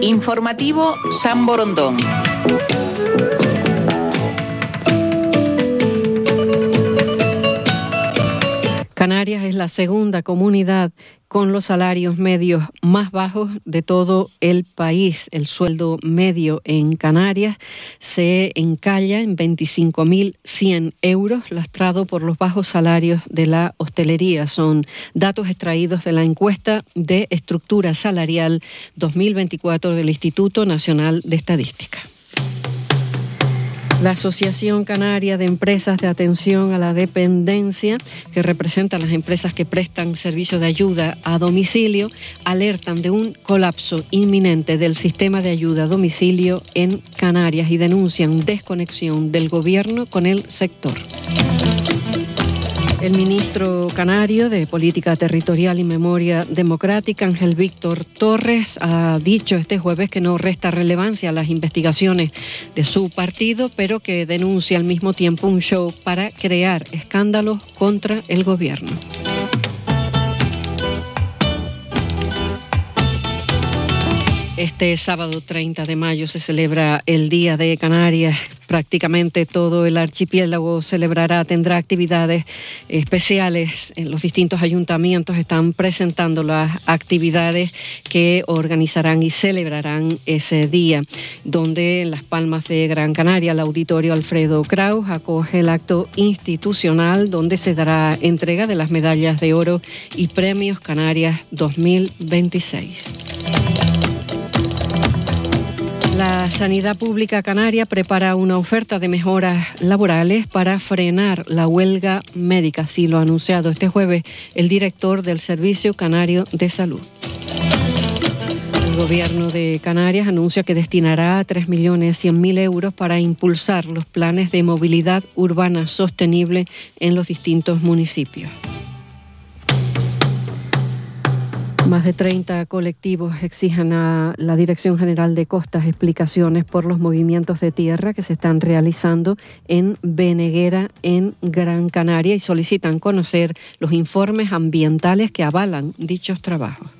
Informativo San Borondón. Canarias es la segunda comunidad con los salarios medios más bajos de todo el país. El sueldo medio en Canarias se encalla en 25.100 euros, lastrado por los bajos salarios de la hostelería. Son datos extraídos de la encuesta de estructura salarial 2024 del Instituto Nacional de Estadística. La Asociación Canaria de Empresas de Atención a la Dependencia, que representa a las empresas que prestan servicios de ayuda a domicilio, alertan de un colapso inminente del sistema de ayuda a domicilio en Canarias y denuncian desconexión del gobierno con el sector. El ministro canario de Política Territorial y Memoria Democrática, Ángel Víctor Torres, ha dicho este jueves que no resta relevancia a las investigaciones de su partido, pero que denuncia al mismo tiempo un show para crear escándalos contra el gobierno. Este sábado 30 de mayo se celebra el Día de Canarias. Prácticamente todo el archipiélago tendrá actividades especiales. En los distintos ayuntamientos están presentando las actividades que organizarán y celebrarán ese día, donde en Las Palmas de Gran Canaria el Auditorio Alfredo Kraus acoge el acto institucional donde se dará entrega de las medallas de oro y premios Canarias 2026. La Sanidad Pública Canaria prepara una oferta de mejoras laborales para frenar la huelga médica, así lo ha anunciado este jueves el director del Servicio Canario de Salud. El Gobierno de Canarias anuncia que destinará 3.100.000 euros para impulsar los planes de movilidad urbana sostenible en los distintos municipios. Más de 30 colectivos exigen a la Dirección General de Costas explicaciones por los movimientos de tierra que se están realizando en Beneguera, en Gran Canaria, y solicitan conocer los informes ambientales que avalan dichos trabajos.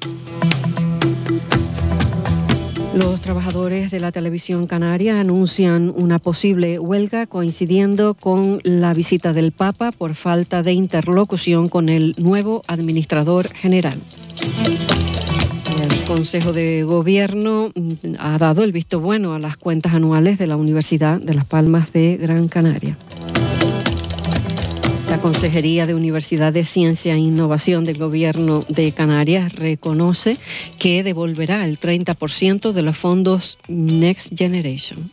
Los trabajadores de la televisión canaria anuncian una posible huelga coincidiendo con la visita del Papa por falta de interlocución con el nuevo administrador general. El Consejo de Gobierno ha dado el visto bueno a las cuentas anuales de la Universidad de Las Palmas de Gran Canaria. La Consejería de Universidad de Ciencia e Innovación del Gobierno de Canarias reconoce que devolverá el 30% de los fondos Next Generation.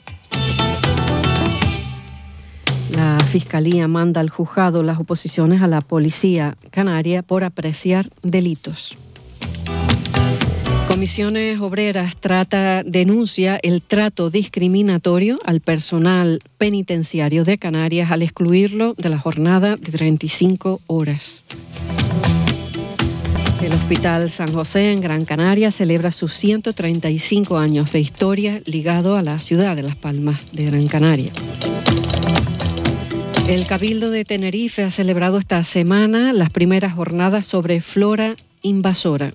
La Fiscalía manda al juzgado las oposiciones a la Policía Canaria por apreciar delitos. Comisiones Obreras denuncia el trato discriminatorio al personal penitenciario de Canarias al excluirlo de la jornada de 35 horas. El Hospital San José en Gran Canaria celebra sus 135 años de historia ligado a la ciudad de Las Palmas de Gran Canaria. El Cabildo de Tenerife ha celebrado esta semana las primeras jornadas sobre flora invasora.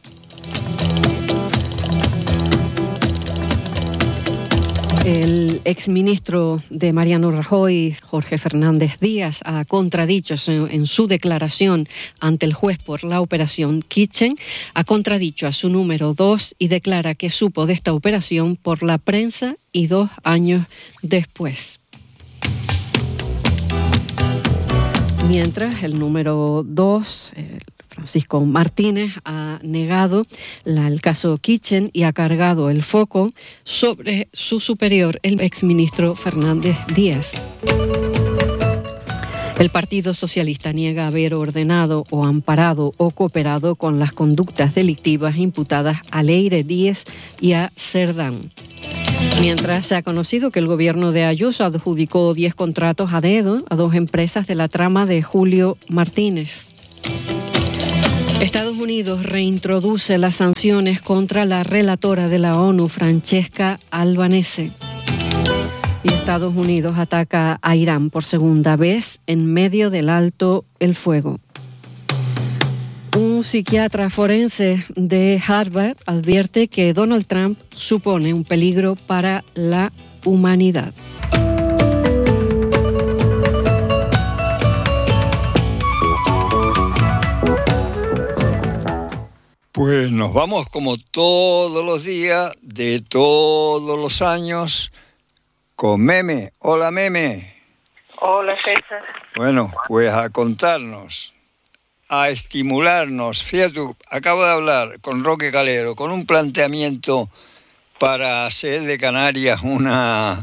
El exministro de Mariano Rajoy, Jorge Fernández Díaz, ha contradicho en su declaración ante el juez por la operación Kitchen, ha contradicho a su número 2 y declara que supo de esta operación por la prensa y 2 años después. Mientras el número 2, Francisco Martínez, ha negado el caso Kitchen y ha cargado el foco sobre su superior, el exministro Fernández Díaz. El Partido Socialista niega haber ordenado o amparado o cooperado con las conductas delictivas imputadas a Leire Díez y a Cerdán. Mientras se ha conocido que el gobierno de Ayuso adjudicó 10 contratos a dedo a 2 empresas de la trama de Julio Martínez. Estados Unidos reintroduce las sanciones contra la relatora de la ONU, Francesca Albanese. Y Estados Unidos ataca a Irán por segunda vez en medio del alto el fuego. Un un psiquiatra forense de Harvard advierte que Donald Trump supone un peligro para la humanidad. Pues nos vamos como todos los días, de todos los años, con Meme. Hola, Meme. Hola, César. Bueno, pues a contarnos, a estimularnos. Fíjate, acabo de hablar con Roque Calero, con un planteamiento para hacer de Canarias una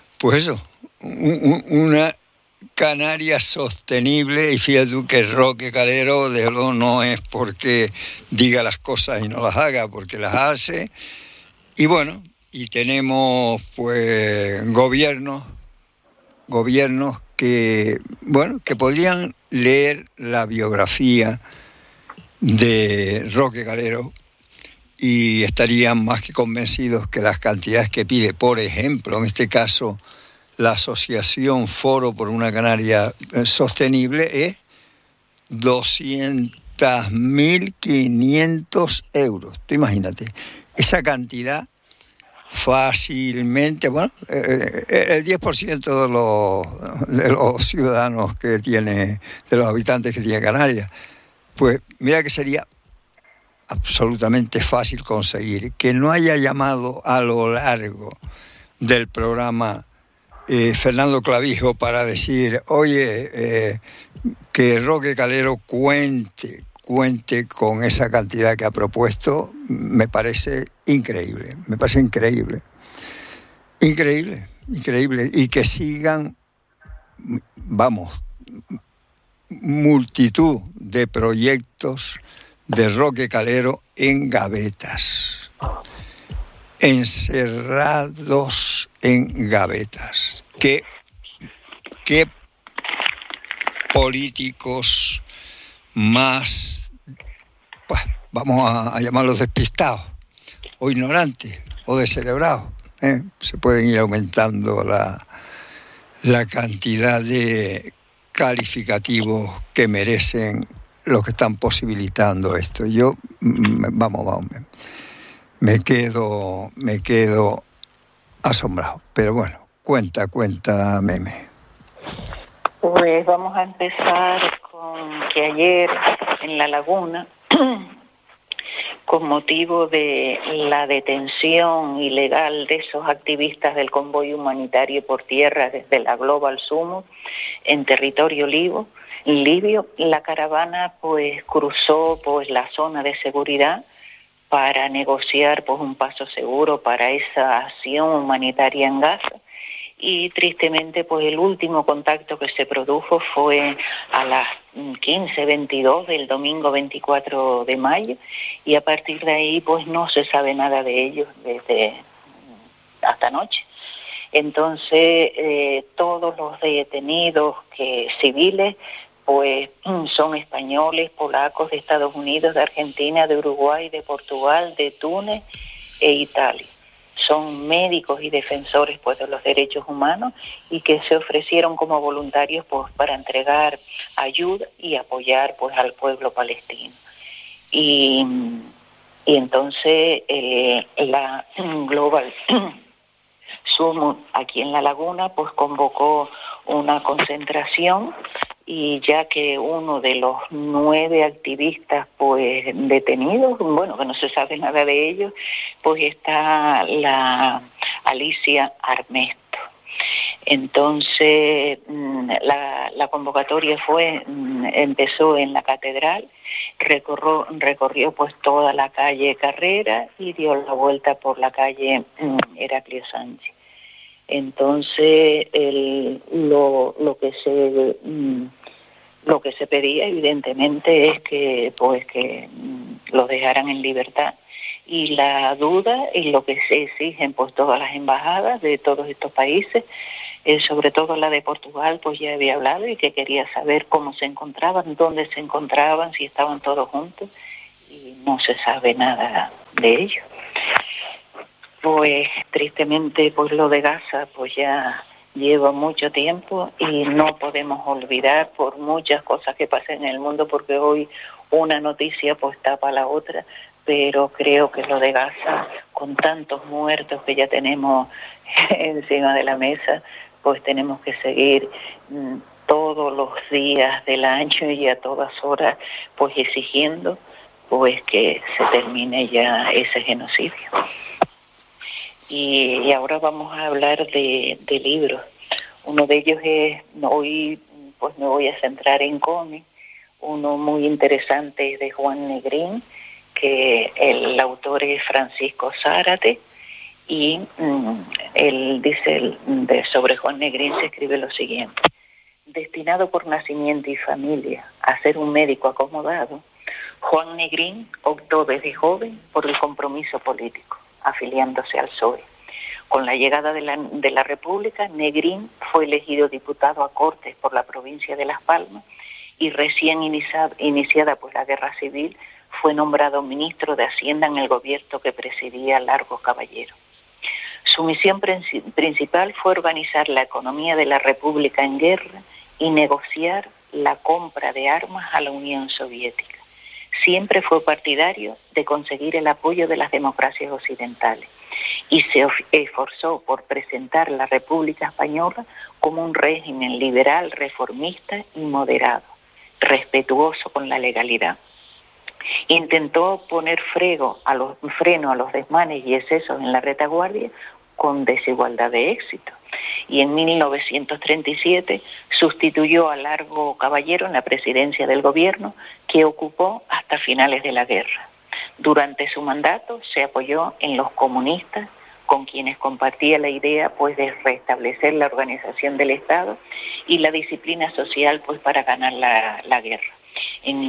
Canarias sostenible, y fíjate tú que Roque Calero, desde luego, no es porque diga las cosas y no las haga, porque las hace. Y bueno, y tenemos pues gobiernos que podrían leer la biografía de Roque Calero y estarían más que convencidos que las cantidades que pide, por ejemplo, en este caso, la asociación Foro por una Canaria Sostenible, es 200.500 euros. Tú imagínate, esa cantidad fácilmente, el 10% de los ciudadanos que tiene, de los habitantes que tiene Canarias, pues mira que sería absolutamente fácil conseguir. Que no haya llamado a lo largo del programa Fernando Clavijo para decir, oye, que Roque Calero cuente con esa cantidad que ha propuesto, me parece increíble, y que sigan, multitud de proyectos de Roque Calero en gavetas, encerrados en gavetas. ¿Qué políticos más, vamos a llamarlos despistados, o ignorantes, o descerebrados? Se pueden ir aumentando la cantidad de calificativos que merecen los que están posibilitando esto. Yo, me quedo asombrado. Pero bueno, cuenta, Meme. Pues vamos a empezar con que ayer en La Laguna, con motivo de la detención ilegal de esos activistas del convoy humanitario por tierra desde la Global Summit en territorio libio, la caravana pues cruzó pues la zona de seguridad para negociar pues un paso seguro para esa acción humanitaria en Gaza. Y tristemente pues el último contacto que se produjo fue a las 15:22 del domingo 24 de mayo, y a partir de ahí pues no se sabe nada de ellos desde hasta anoche. Entonces todos los detenidos civiles pues son españoles, polacos, de Estados Unidos, de Argentina, de Uruguay, de Portugal, de Túnez e Italia. Son médicos y defensores pues de los derechos humanos, y que se ofrecieron como voluntarios pues para entregar ayuda y apoyar pues al pueblo palestino. Y entonces la Global Summit aquí en La Laguna pues convocó una concentración, y ya que uno de los 9 activistas pues detenidos, que no se sabe nada de ellos, pues está la Alicia Armesto. Entonces la convocatoria empezó en la catedral, recorrió pues toda la calle Carrera y dio la vuelta por la calle Heraclio Sánchez. Entonces lo que se pedía evidentemente es que los dejaran en libertad, y la duda y lo que se exigen pues todas las embajadas de todos estos países, sobre todo la de Portugal, pues ya había hablado y que quería saber cómo se encontraban, dónde se encontraban, si estaban todos juntos, y no se sabe nada de ello. Pues tristemente pues lo de Gaza pues ya lleva mucho tiempo, y no podemos olvidar por muchas cosas que pasan en el mundo, porque hoy una noticia pues tapa la otra, pero creo que lo de Gaza, con tantos muertos que ya tenemos encima de la mesa, pues tenemos que seguir todos los días del año y a todas horas pues exigiendo pues que se termine ya ese genocidio. Y ahora vamos a hablar de libros. Uno de ellos es, hoy pues me voy a centrar en cómics. Uno muy interesante es de Juan Negrín, que el autor es Francisco Zárate, y él dice sobre Juan Negrín se escribe lo siguiente: destinado por nacimiento y familia a ser un médico acomodado, Juan Negrín optó desde joven por el compromiso político, afiliándose al PSOE. Con la llegada de la República, Negrín fue elegido diputado a Cortes por la provincia de Las Palmas y recién iniciada pues la Guerra Civil, fue nombrado ministro de Hacienda en el gobierno que presidía Largo Caballero. Su misión principal fue organizar la economía de la República en guerra y negociar la compra de armas a la Unión Soviética. Siempre fue partidario de conseguir el apoyo de las democracias occidentales y se esforzó por presentar la República Española como un régimen liberal, reformista y moderado, respetuoso con la legalidad. Intentó poner freno a los desmanes y excesos en la retaguardia con desigualdad de éxito. Y en 1937 sustituyó a Largo Caballero en la presidencia del gobierno, que ocupó hasta finales de la guerra. Durante su mandato se apoyó en los comunistas, con quienes compartía la idea pues de restablecer la organización del Estado y la disciplina social pues para ganar la guerra. En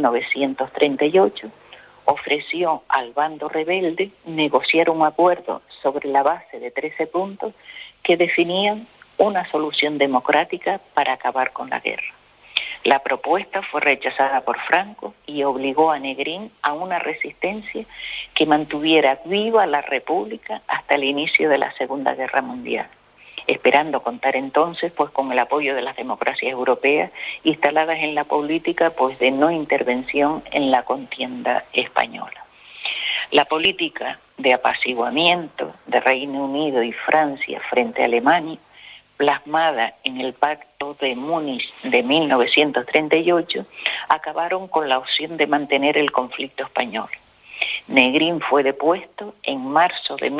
1938 ofreció al bando rebelde negociar un acuerdo sobre la base de 13 puntos que definían una solución democrática para acabar con la guerra. La propuesta fue rechazada por Franco y obligó a Negrín a una resistencia que mantuviera viva la República hasta el inicio de la Segunda Guerra Mundial, esperando contar entonces pues con el apoyo de las democracias europeas instaladas en la política pues de no intervención en la contienda española. La política de apaciguamiento de Reino Unido y Francia frente a Alemania, plasmada en el Pacto de Múnich de 1938, acabaron con la opción de mantener el conflicto español. Negrín fue depuesto en marzo de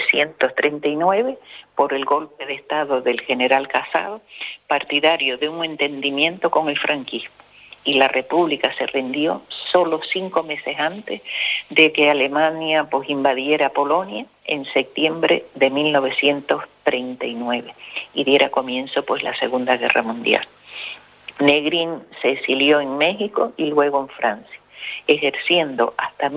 1939 por el golpe de Estado del general Casado, partidario de un entendimiento con el franquismo, y la República se rindió solo 5 meses antes de que Alemania pues invadiera Polonia en septiembre de 1939 y diera comienzo pues la Segunda Guerra Mundial. Negrín se exilió en México y luego en Francia, ejerciendo hasta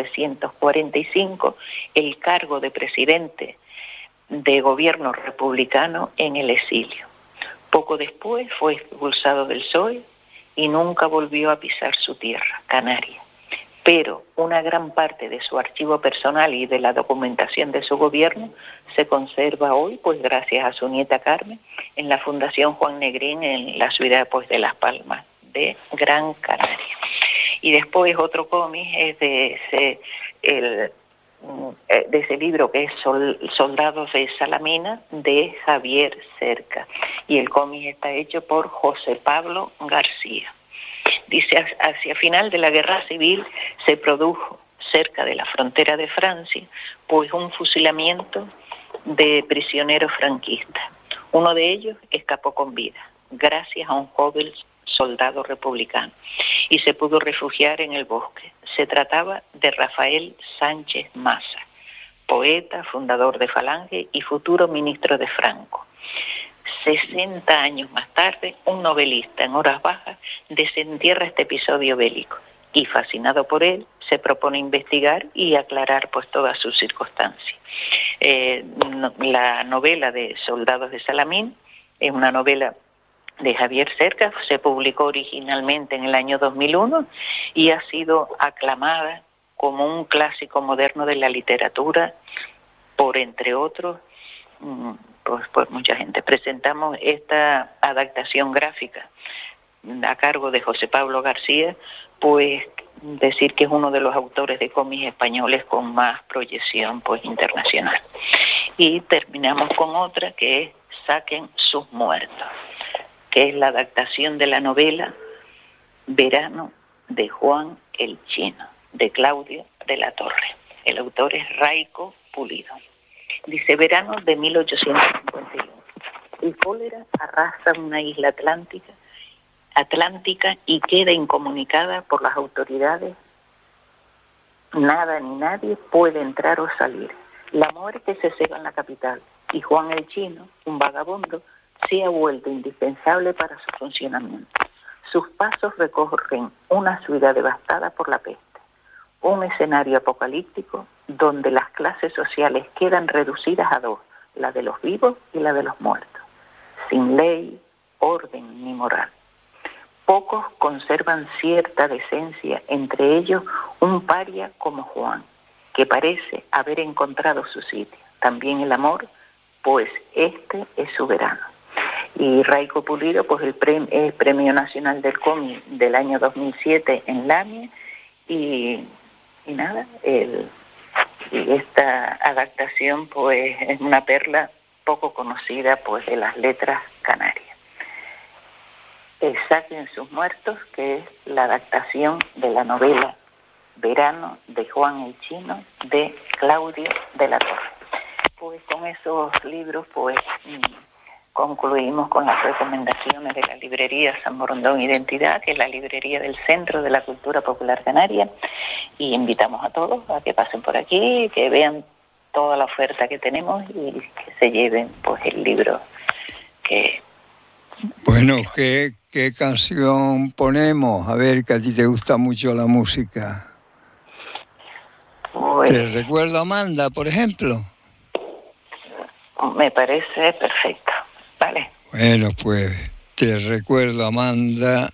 1945 el cargo de presidente de gobierno republicano en el exilio. Poco después fue expulsado del PSOE y nunca volvió a pisar su tierra, Canarias. Pero una gran parte de su archivo personal y de la documentación de su gobierno se conserva hoy, pues gracias a su nieta Carmen, en la Fundación Juan Negrín en la ciudad pues de Las Palmas de Gran Canaria. Y después otro cómic es de ese libro que es Soldados de Salamina, de Javier Cerca, y el cómic está hecho por José Pablo García. Dice: hacia final de la Guerra Civil se produjo cerca de la frontera de Francia pues un fusilamiento de prisioneros franquistas. Uno de ellos escapó con vida gracias a un joven soldado republicano y se pudo refugiar en el bosque. Se trataba de Rafael Sánchez Maza, poeta, fundador de Falange y futuro ministro de Franco. 60 años más tarde, un novelista en horas bajas desentierra este episodio bélico y, fascinado por él, se propone investigar y aclarar pues todas sus circunstancias. La novela de Soldados de Salamín es una novela de Javier Cerca, se publicó originalmente en el año 2001 y ha sido aclamada como un clásico moderno de la literatura por, entre otros, pues mucha gente. Presentamos esta adaptación gráfica a cargo de José Pablo García pues decir que es uno de los autores de cómics españoles con más proyección pues internacional. Y terminamos con otra que es Saquen sus muertos, que es la adaptación de la novela Verano de Juan el Chino, de Claudio de la Torre. El autor es Raico Pulido. Dice: verano de 1851. El cólera arrasa una isla atlántica y queda incomunicada por las autoridades. Nada ni nadie puede entrar o salir. La muerte se ceba en la capital y Juan el Chino, un vagabundo, se ha vuelto indispensable para su funcionamiento. Sus pasos recorren una ciudad devastada por la peste, un escenario apocalíptico donde las clases sociales quedan reducidas a dos, la de los vivos y la de los muertos, sin ley, orden ni moral. Pocos conservan cierta decencia, entre ellos un paria como Juan, que parece haber encontrado su sitio. También el amor, pues este es su verano. Y Raico Pulido, pues el Premio Nacional del Cómic del año 2007 en LAMIE, y nada, esta adaptación pues es una perla poco conocida pues de las letras canarias. Saquen sus muertos, que es la adaptación de la novela Verano de Juan el Chino, de Claudio de la Torre. Pues con esos libros pues concluimos con las recomendaciones de la librería San Borondón Identidad, que es la librería del Centro de la Cultura Popular Canaria, y invitamos a todos a que pasen por aquí, que vean toda la oferta que tenemos y que se lleven pues el libro que... Bueno, ¿qué canción ponemos? A ver, que a ti te gusta mucho la música. Pues, ¿Te recuerdo a Amanda, por ejemplo? Me parece perfecto, ¿vale? Bueno, pues te recuerdo, Amanda.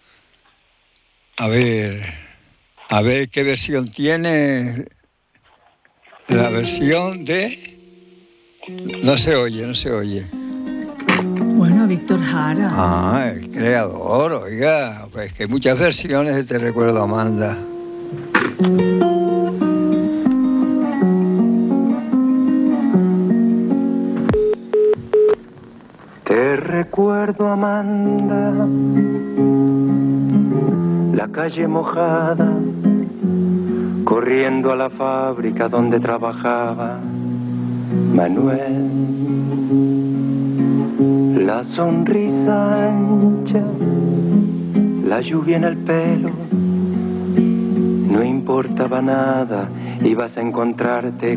A ver qué versión tiene. La versión de... No se oye. Bueno, Víctor Jara. Ah, el creador, oiga. Pues que hay muchas versiones de Te recuerdo, Amanda. Te recuerdo, Amanda, la calle mojada, corriendo a la fábrica donde trabajaba Manuel. La sonrisa ancha, la lluvia en el pelo, no importaba nada, ibas a encontrarte